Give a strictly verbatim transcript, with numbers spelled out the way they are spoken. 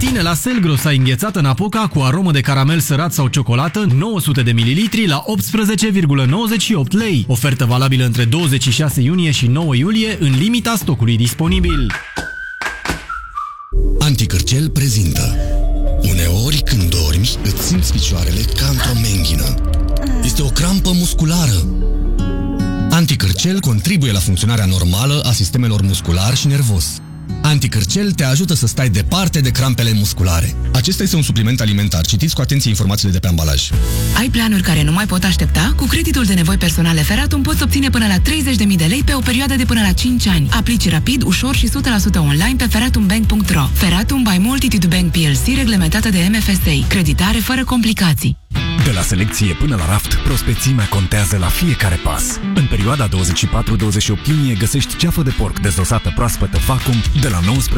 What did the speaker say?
tine la Selgros ai înghețată Napoca cu aromă de caramel sărat sau ciocolată, nouă sute de mililitri la optsprezece virgulă nouăzeci și opt lei. Ofertă valabilă între douăzeci și șase iunie și nouă iulie în limita stocului disponibil. Anticârcel prezintă. Uneori când dormi, îți simți picioarele ca într-o menghină. Este o crampă musculară. Anticârcel contribuie la funcționarea normală a sistemelor muscular și nervos. Anticârcel te ajută să stai departe de crampele musculare. Acesta este un supliment alimentar. Citiți cu atenție informațiile de pe ambalaj. Ai planuri care nu mai pot aștepta? Cu creditul de nevoi personale Feratum poți obține până la treizeci de mii de lei pe o perioadă de până la cinci ani. Aplici rapid, ușor și o sută la sută online pe feratumbank punct ro. Feratum by Multitude Bank P L C, reglementată de M F S A. Creditare fără complicații. De la selecție până la raft, prospețimea contează la fiecare pas. În perioada douăzeci și patru douăzeci și opt iunie găsești ceafă de porc dezosată proaspătă Vacum de la nouăsprezece